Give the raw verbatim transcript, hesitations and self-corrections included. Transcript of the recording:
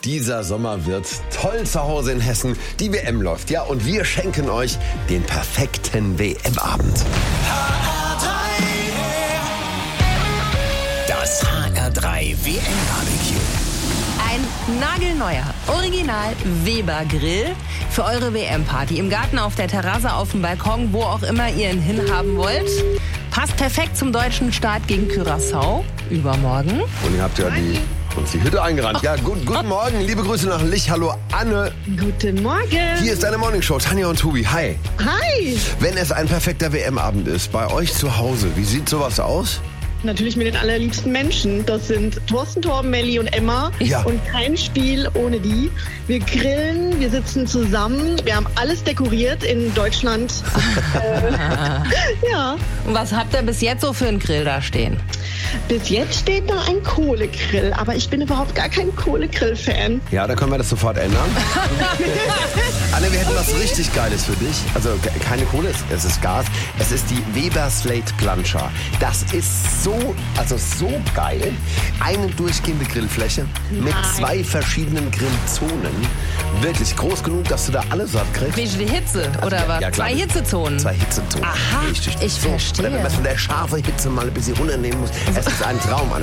Dieser Sommer wird toll zu Hause in Hessen. Die W M läuft, ja, und wir schenken euch den perfekten W M-Abend. Das H R drei W M-Barbecue. Ein nagelneuer, original Weber Grill für eure W M-Party. Im Garten, auf der Terrasse, auf dem Balkon, wo auch immer ihr ihn hinhaben wollt. Passt perfekt zum deutschen Start gegen Curaçao übermorgen. Und ihr habt ja die, uns die Hütte eingerannt. Ja, gut, guten Morgen, liebe Grüße nach Lich. Hallo Anne. Guten Morgen. Hier ist deine Morningshow, Tanja und Tobi. Hi. Hi. Wenn es ein perfekter W M-Abend ist, bei euch zu Hause, wie sieht sowas aus? Natürlich mit den allerliebsten Menschen. Das sind Thorsten, Torben, Melli und Emma. Ja. Und kein Spiel ohne die. Wir grillen, wir sitzen zusammen. Wir haben alles dekoriert in Deutschland. äh, ja. Und was habt ihr bis jetzt so für einen Grill da stehen? Bis jetzt steht da ein Kohlegrill. Aber ich bin überhaupt gar kein Kohlegrill-Fan. Ja, da können wir das sofort ändern. Anne, wir hätten was richtig Geiles für dich. Also ke- keine Kohle, es- es ist Gas. Es ist die Weber Slate Plancha. Das ist so, also so geil. Eine durchgehende Grillfläche mit Nein. zwei verschiedenen Grillzonen. Wirklich groß genug, dass du da alles satt kriegst. Wie die Hitze, oder was? Ja, klar. Zwei Hitzezonen. Zwei Hitzezonen. Aha, Richtig. ich so. verstehe. Oder wenn man von der scharfen Hitze mal ein bisschen runternehmen muss. Es ist ein Traum.